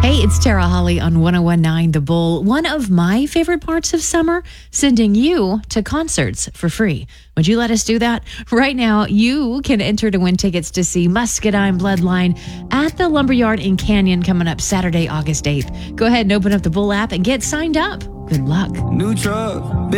Hey, it's Tara Holly on 1019 The Bull. One of my favorite parts of summer, sending you to concerts for free. Would you let us do that? Right now, you can enter to win tickets to see Muscadine Bloodline at the Lumberyard in Canyon coming up Saturday, August 8th. Go ahead and open up the Bull app and get signed up. Good luck. New truck.